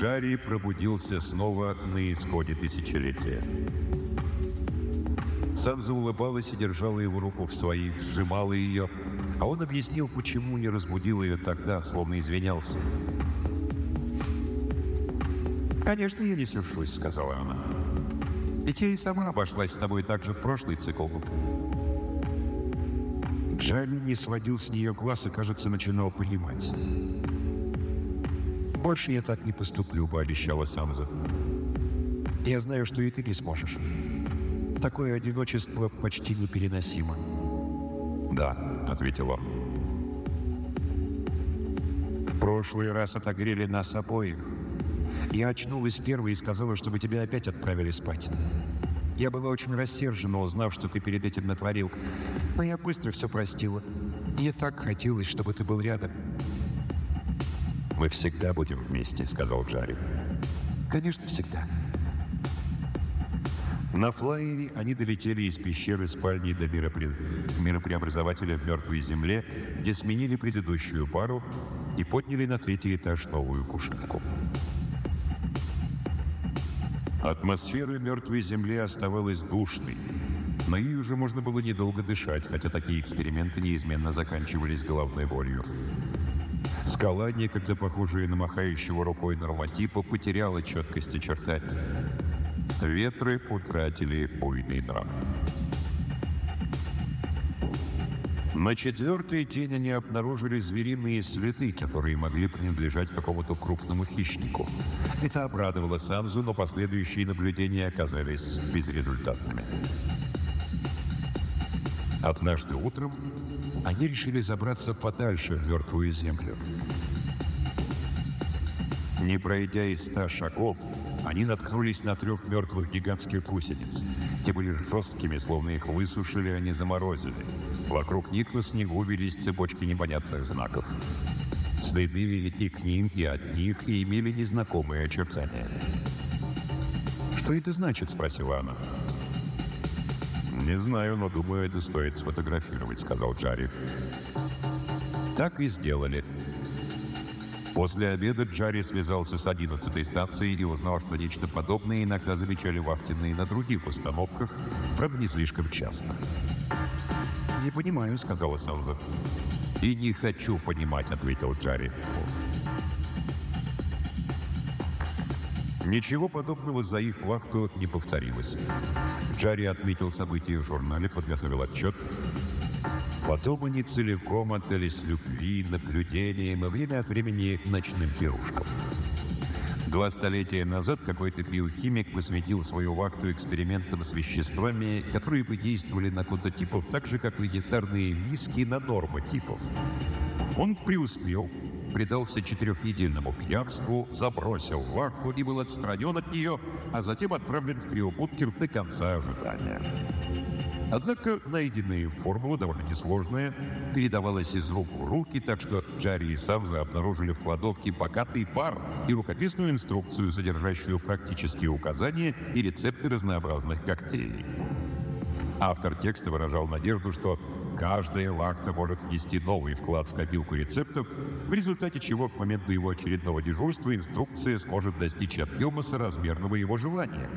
Джарри пробудился снова на исходе тысячелетия. Санза улыбалась и держала его руку в своих, сжимала ее, а он объяснил, почему не разбудил ее тогда, словно извинялся. «Конечно, я не сержусь», — сказала она. «Ведь я и сама обошлась с тобой так же в прошлый цикл». Джарри не сводил с нее глаз и, кажется, начинал понимать. «Больше я так не поступлю», — пообещала Санза. «Я знаю, что и ты не сможешь. Такое одиночество почти непереносимо». «Да», — ответил он. «В прошлый раз отогрели нас обоих. Я очнулась первой и сказала, чтобы тебя опять отправили спать. Я была очень рассержена, узнав, что ты перед этим натворил. Но я быстро все простила. Мне так хотелось, чтобы ты был рядом». «Мы всегда будем вместе», — сказал Джарри. «Конечно, всегда». На флайере они долетели из пещеры спальни до миропреобразователя в мертвой земле, где сменили предыдущую пару и подняли на 3-й этаж новую кушетку. Атмосфера мертвой земли оставалась душной, но ей уже можно было недолго дышать, хотя такие эксперименты неизменно заканчивались головной болью. Скала, некогда похожая на махающего рукой норматипа, потеряла четкость очертаний. Ветры утратили буйный нрав. На 4-й день они обнаружили звериные следы, которые могли принадлежать какому-то крупному хищнику. Это обрадовало Санзу, но последующие наблюдения оказались безрезультатными. Однажды утром они решили забраться подальше в мертвую землю. Не пройдя и 100 шагов, они наткнулись на 3 мертвых гигантских гусениц. Те были жесткими, словно их высушили, а не заморозили. Вокруг них на снегу велись цепочки непонятных знаков. Следы вели и к ним, и от них, и имели незнакомые очертания. «Что это значит?» — спросила она. «Не знаю, но думаю, это стоит сфотографировать», — сказал Джарри. Так и сделали. После обеда Джарри связался с 11-й станцией и узнал, что нечто подобное иногда замечали вахтенные на других установках, правда, не слишком часто. «Не понимаю», — сказала Санза. «И не хочу понимать», — ответил Джарри. Ничего подобного за их вахту не повторилось. Джарри отметил события в журнале, подготовил отчет. Потом они целиком отдались любви, наблюдениям и время от времени ночным пирушкам. 2 столетия назад какой-то биохимик посвятил свою вахту экспериментам с веществами, которые бы действовали на кодотипов так же, как легендарные виски на нормотипов. Он преуспел, предался 4-недельному пьянству, забросил вахту и был отстранен от нее, а затем отправлен в криобункер до конца ожидания. Однако найденная формула, довольно несложная, передавалась из рук в руки, так что Джарри и Санза обнаружили в кладовке богатый бар и рукописную инструкцию, содержащую практические указания и рецепты разнообразных коктейлей. Автор текста выражал надежду, что каждая вахта может внести новый вклад в копилку рецептов, в результате чего к моменту его очередного дежурства инструкция сможет достичь объема соразмерного его желания.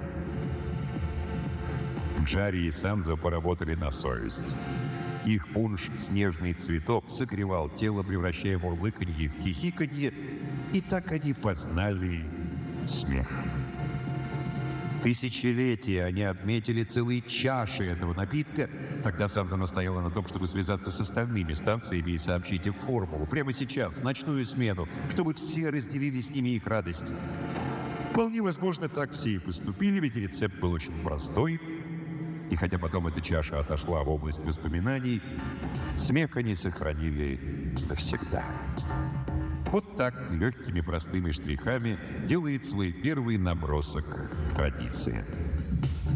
Джарри и Санза поработали на совесть. Их пунш «Снежный цветок» согревал тело, превращая мурлыканье в хихиканье, и так они познали смех. Тысячелетия они отметили целые чаши этого напитка. Тогда Санза настояла на том, чтобы связаться с остальными станциями и сообщить им формулу прямо сейчас, в ночную смену, чтобы все разделили с ними их радость. Вполне возможно, так все и поступили, ведь рецепт был очень простой. И хотя потом эта чаша отошла в область воспоминаний, смех они сохранили навсегда. Вот так, легкими простыми штрихами, делает свой первый набросок традиции.